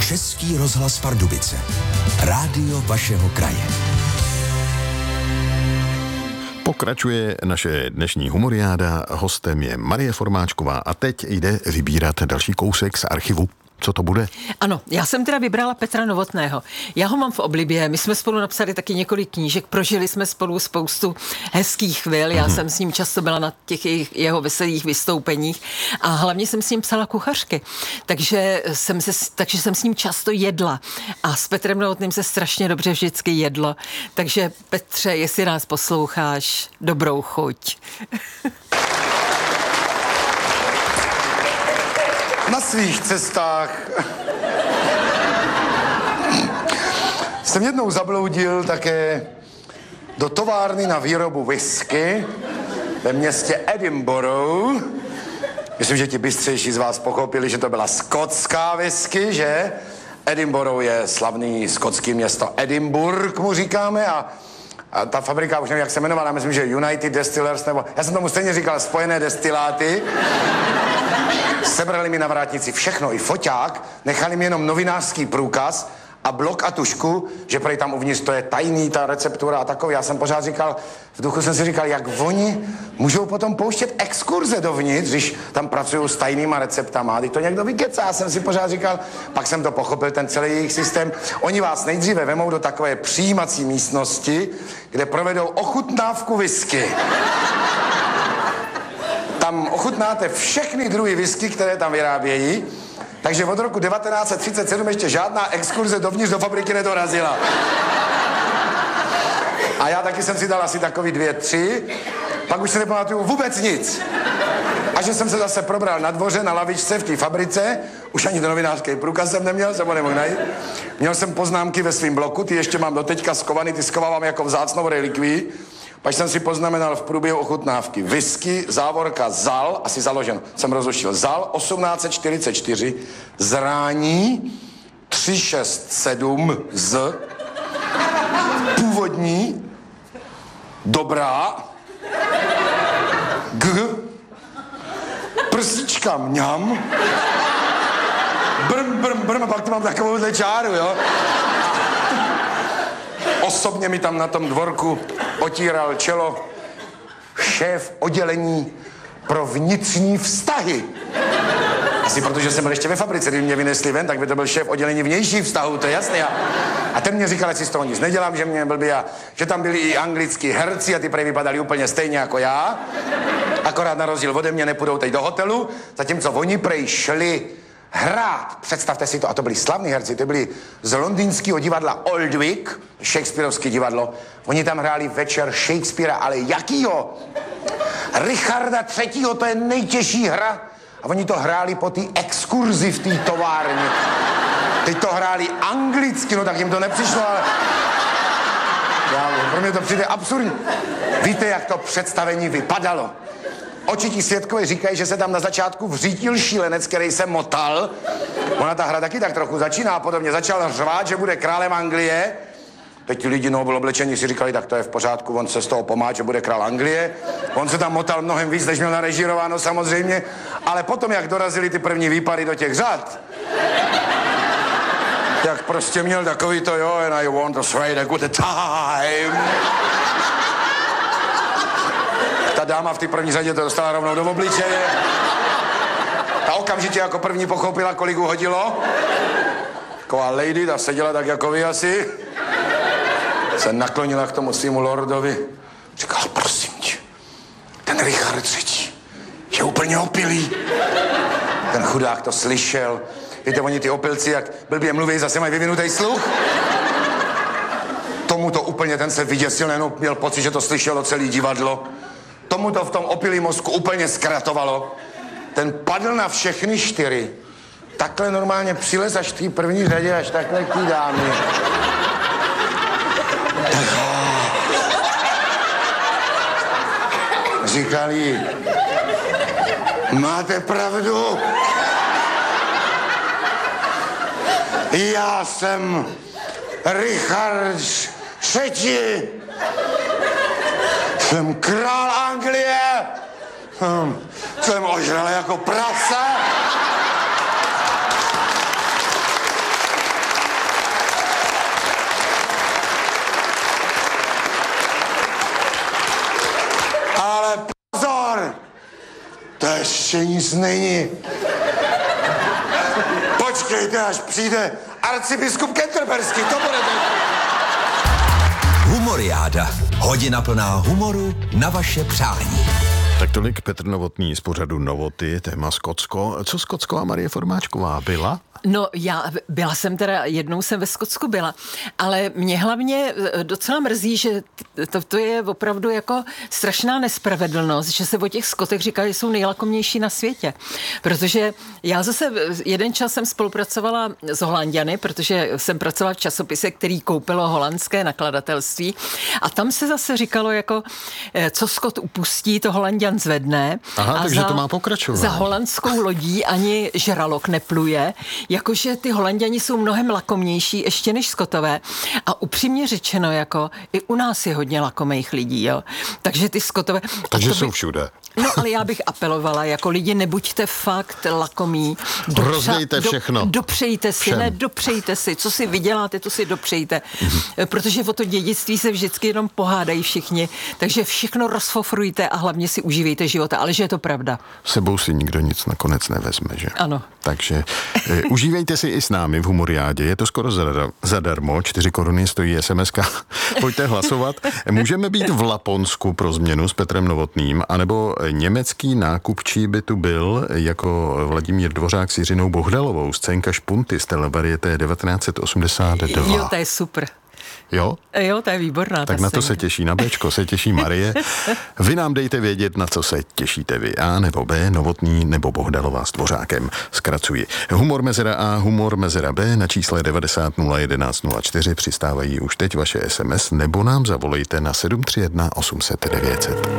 Český rozhlas Pardubice. Rádio vašeho kraje. Pokračuje naše dnešní humoriáda, hostem je Marie Formáčková a teď jde vybírat další kousek z archivu. Co to bude? Ano, já jsem teda vybrala Petra Novotného. Já ho mám v oblibě, my jsme spolu napsali taky několik knížek, prožili jsme spolu spoustu hezkých chvil, já jsem s ním často byla na těch jeho veselých vystoupeních a hlavně jsem s ním psala kuchařky, takže jsem s ním často jedla a s Petrem Novotným se strašně dobře vždycky jedlo, takže Petře, jestli nás posloucháš, dobrou chuť. Na svých cestách jsem jednou zabloudil také do továrny na výrobu whisky ve městě Edinburgh. Myslím, že ti bystřejší z vás pochopili, že to byla skotská whisky, že? Edinburgh je slavný skotský město Edinburgh, mu říkáme, a ta fabrika, už nevím, jak se jmenovala, myslím, že United Distillers, nebo já jsem tomu stejně říkal Spojené destiláty. Sebrali mi na vrátnici všechno, i foťák, nechali mi jenom novinářský průkaz a blok a tušku, že prej tam uvnitř to je tajný, ta receptura a takový. Já jsem pořád říkal, v duchu jsem si říkal, jak oni můžou potom pouštět exkurze dovnitř, když tam pracují s tajnýma receptama. Když to někdo vykecá, já jsem si pořád říkal, pak jsem to pochopil, ten celý jejich systém. Oni vás nejdříve vemou do takové přijímací místnosti, kde provedou ochutnávku whisky. Tam ochutnáte všechny druhy whisky, které tam vyrábějí, takže od roku 1937 ještě žádná exkurze dovnitř do fabriky nedorazila. A já taky jsem si dal asi takový 2, 3, pak už se nepamatuju vůbec nic. A že jsem se zase probral na dvoře, na lavičce v té fabrice, už ani ten novinářský průkaz jsem neměl, jsem ho nemohl najít. Měl jsem poznámky ve svém bloku, ty ještě mám doteďka skovaný, ty schovávám jako vzácnou relikvii. Pak jsem si poznamenal v průběhu ochutnávky whisky, závorka ZAL, asi založen, jsem rozluštil, ZAL 1844, Zrání 367 z, původní, dobrá, G, prsíčka mňam, brm, brm, brm, a pak tu mám takovouhle čáru, jo. Osobně mi tam na tom dvorku otíral čelo šéf oddělení pro vnitřní vztahy. Asi protože jsem byl ještě ve fabrice, kdyby mě vynesli ven, tak by to byl šéf oddělení vnějších vztahů, to je jasné. A ten mě říkal, že si z toho nic nedělám, že mě blbý a že tam byli i anglický herci a ty prej vypadali úplně stejně jako já. Akorát na rozdíl ode mě nepůjdou teď do hotelu, zatímco oni prej šli hrát. Představte si to, a to byli slavní herci, to byli z londýnského divadla Old Vic, Shakespeareovské divadlo. Oni tam hráli večer Shakespearea, ale jakýho? Richarda III., to je nejtěžší hra. A oni to hráli po té exkurzi v té továrně. Teď to hráli anglicky, no tak jim to nepřišlo, ale... Pro mě to přijde absurdní. Víte, jak to představení vypadalo? Očití svědkové říkají, že se tam na začátku vřítil šílenec, který se motal. Ona ta hra taky tak trochu začíná a podobně. Začal řvát, že bude králem Anglie. Teď ti lidi byl oblečení, si říkali, tak to je v pořádku, on se z toho pomá, že bude král Anglie. On se tam motal mnohem víc, než měl narežírováno samozřejmě. Ale potom, jak dorazili ty první výpady do těch řad, jak prostě měl takový to, jo, and I want to trade a good time. Ta dáma v té první řadě to dostala rovnou do obličeje. Ta okamžitě jako první pochopila, kolik hodilo. Taková lady, ta seděla tak jako vy asi. Se naklonila k tomu svému lordovi. Říkala, prosím tě, ten Richard III. je úplně opilý. Ten chudák to slyšel. Víte, oni ty opilci, jak blbě mluví, zase mají vyvinutý sluch. Tomu to úplně, ten se vyděsil, jenom měl pocit, že to slyšelo celý divadlo. Tomu to v tom opilý mozku úplně zkratovalo. Ten padl na všechny 4. Takhle normálně přilez až v té první řadě, až takhle k té dámy. Říkali, máte pravdu. Já jsem Richard III. Jsem král Anglie. Jsem ožral jako prase. ještě nic není. Počkejte, až přijde arcibiskup Canterburyský, to bude to. Humoriáda. Hodina plná humoru na vaše přání. Tak tolik Petr Novotný z pořadu Novoty, téma Skotsko. Co Skotsko a Marie Formáčková byla? No, byla jsem teda, jednou jsem ve Skotsku byla, ale mě hlavně docela mrzí, že to je opravdu jako strašná nespravedlnost, že se o těch Skotech říká, že jsou nejlakomnější na světě. Protože já zase jeden čas jsem spolupracovala s Holanďany, protože jsem pracovala v časopise, který koupilo holandské nakladatelství a tam se zase říkalo jako, co Skot upustí, to Holanďan zvedne. Aha, a takže to má pokračovat. Za holandskou lodí ani žralok nepluje. Jakože ty Holanďani jsou mnohem lakomnější ještě než Skotové. A upřímně řečeno, jako i u nás je hodně lakomejch lidí, jo. Takže ty Skotové... Takže jsou všude. No, ale já bych apelovala, jako lidi, nebuďte fakt lakomí. Rozdejte všechno. Dopřejte si, Všem. dopřejte si. Co si vyděláte, to si dopřejte. Protože o to dědictví se vždycky jenom pohádají všichni. Takže všechno rozfofrujte a hlavně si užívejte života. Ale že je to pravda. Sebou si nikdo nic nakonec nevezme, že? Ano. Takže užívejte si i s námi v Humoriádě. Je to skoro zadarmo, 4 koruny stojí SMS-ka. Pojďte hlasovat. Můžeme být v Laponsku pro změnu s Petrem Novotným, anebo německý nákupčí by tu byl jako Vladimír Dvořák s Jiřinou Bohdalovou, scénka Špunty z televarieté 1982. Jo, to je super. Jo? Jo, to je výborná. Tak na to se těší, na Bčko se těší Marie. Vy nám dejte vědět, na co se těšíte vy. A nebo B, Novotný nebo Bohdalová s Dvořákem. Zkracuji. Humor mezera A, humor mezera B na čísle 90 011 04 přistávají už teď vaše SMS nebo nám zavolejte na 731 800 900.